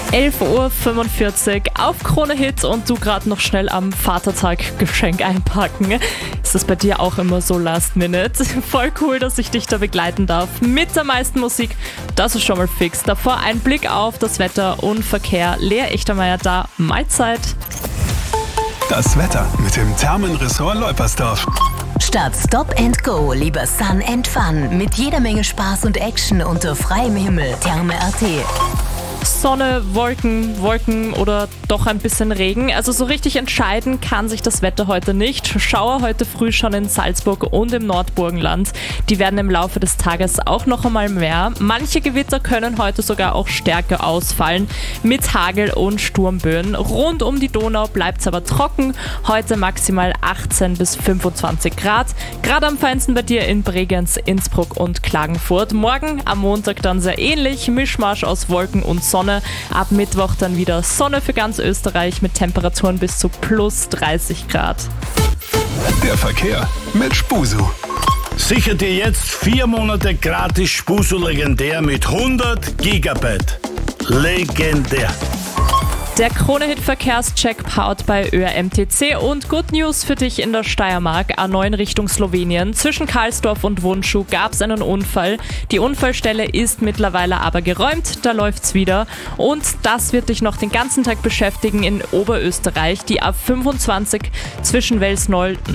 11:45 Uhr auf Krone Hit und du gerade noch schnell am Vatertag Geschenk einpacken. Ist das bei dir auch immer so last minute? Voll cool, dass ich dich da begleiten darf mit der meisten Musik. Das ist schon mal fix. Davor ein Blick auf das Wetter und Verkehr. Lea Echtermeier da, Mahlzeit. Das Wetter mit dem Thermenressort Leupersdorf. Statt Stop and Go lieber Sun and Fun mit jeder Menge Spaß und Action unter freiem Himmel. Therme.at. Sonne, Wolken oder doch ein bisschen Regen. Also so richtig entscheiden kann sich das Wetter heute nicht. Schauer heute früh schon in Salzburg und im Nordburgenland. Die werden im Laufe des Tages auch noch einmal mehr. Manche Gewitter können heute sogar auch stärker ausfallen mit Hagel und Sturmböen. Rund um die Donau bleibt es aber trocken. Heute maximal 18 bis 25 Grad. Gerade am feinsten bei dir in Bregenz, Innsbruck und Klagenfurt. Morgen am Montag dann sehr ähnlich. Mischmasch aus Wolken und Sonne. Ab Mittwoch dann wieder Sonne für ganz Österreich mit Temperaturen bis zu plus 30 Grad. Der Verkehr mit Spusu. Sicher dir jetzt 4 Monate gratis Spusu legendär mit 100 Gigabyte. Legendär. Der Krone-Hit-Verkehrscheck powered bei ÖRMTC und Good News für dich in der Steiermark. A9 Richtung Slowenien. Zwischen Karlsdorf und Wundschuh gab es einen Unfall. Die Unfallstelle ist mittlerweile aber geräumt, da läuft's wieder. Und das wird dich noch den ganzen Tag beschäftigen in Oberösterreich. Die A25 zwischen Wels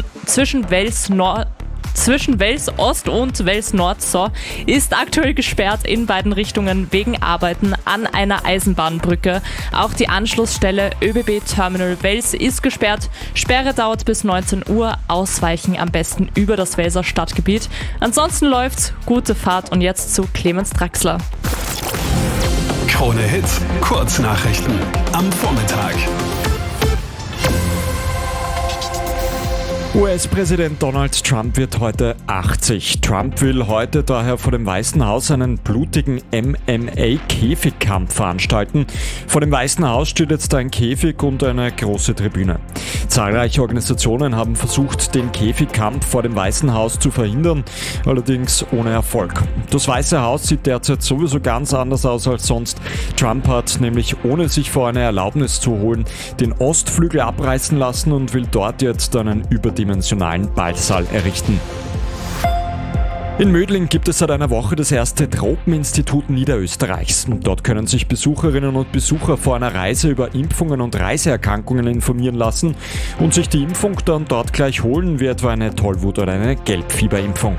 Ost und Wels Nord ist aktuell gesperrt in beiden Richtungen wegen Arbeiten an einer Eisenbahnbrücke. Auch die Anschlussstelle ÖBB Terminal Wels ist gesperrt. Sperre dauert bis 19 Uhr. Ausweichen am besten über das Welser Stadtgebiet. Ansonsten läuft's. Gute Fahrt und jetzt zu Clemens Draxler. Krone Hit, Kurznachrichten am Vormittag. US-Präsident Donald Trump wird heute 80. Trump will heute daher vor dem Weißen Haus einen blutigen MMA-Käfigkampf veranstalten. Vor dem Weißen Haus steht jetzt ein Käfig und eine große Tribüne. Zahlreiche Organisationen haben versucht, den Käfigkampf vor dem Weißen Haus zu verhindern, allerdings ohne Erfolg. Das Weiße Haus sieht derzeit sowieso ganz anders aus als sonst. Trump hat nämlich, ohne sich vor eine Erlaubnis zu holen, den Ostflügel abreißen lassen und will dort jetzt einen überdimensionalen Ballsaal errichten. In Mödling gibt es seit einer Woche das erste Tropeninstitut Niederösterreichs. Dort können sich Besucherinnen und Besucher vor einer Reise über Impfungen und Reiseerkrankungen informieren lassen und sich die Impfung dann dort gleich holen, wie etwa eine Tollwut- oder eine Gelbfieberimpfung.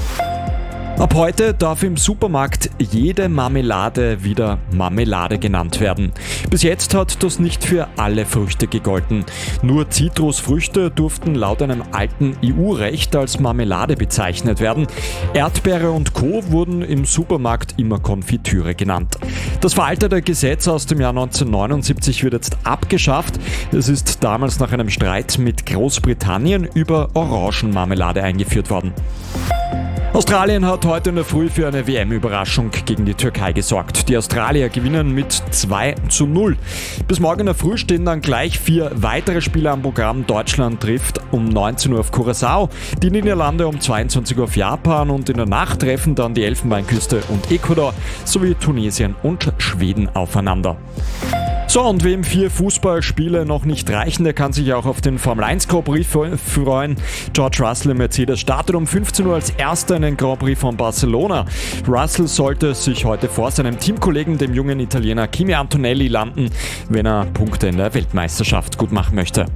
Ab heute darf im Supermarkt jede Marmelade wieder Marmelade genannt werden. Bis jetzt hat das nicht für alle Früchte gegolten. Nur Zitrusfrüchte durften laut einem alten EU-Recht als Marmelade bezeichnet werden. Erdbeere und Co. wurden im Supermarkt immer Konfitüre genannt. Das veraltete Gesetz aus dem Jahr 1979 wird jetzt abgeschafft. Es ist damals nach einem Streit mit Großbritannien über Orangenmarmelade eingeführt worden. Australien hat heute in der Früh für eine WM-Überraschung gegen die Türkei gesorgt. Die Australier gewinnen mit 2:0. Bis morgen in der Früh stehen dann gleich 4 weitere Spiele am Programm. Deutschland trifft um 19 Uhr auf Curaçao, die Niederlande um 22 Uhr auf Japan und in der Nacht treffen dann die Elfenbeinküste und Ecuador sowie Tunesien und Schweden aufeinander. So, und wem 4 Fußballspiele noch nicht reichen, der kann sich auch auf den Formel 1 Grand Prix freuen. George Russell im Mercedes startet um 15 Uhr als erster in den Grand Prix von Barcelona. Russell sollte sich heute vor seinem Teamkollegen, dem jungen Italiener Kimi Antonelli, landen, wenn er Punkte in der Weltmeisterschaft gut machen möchte.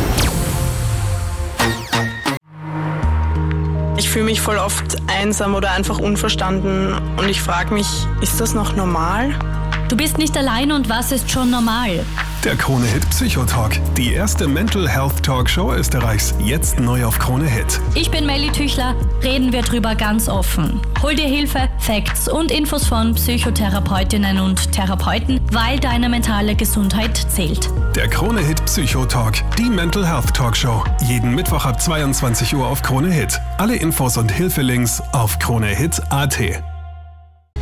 Ich fühle mich voll oft einsam oder einfach unverstanden und ich frage mich, ist das noch normal? Du bist nicht allein und was ist schon normal? Der Krone Hit Psychotalk, die erste Mental Health Talkshow Österreichs, jetzt neu auf Krone Hit. Ich bin Melly Tüchler, reden wir drüber ganz offen. Hol dir Hilfe, Facts und Infos von Psychotherapeutinnen und Therapeuten, weil deine mentale Gesundheit zählt. Der Krone Hit Psychotalk, die Mental Health Talkshow, jeden Mittwoch ab 22 Uhr auf Krone Hit. Alle Infos und Hilfelinks auf kronehit.at.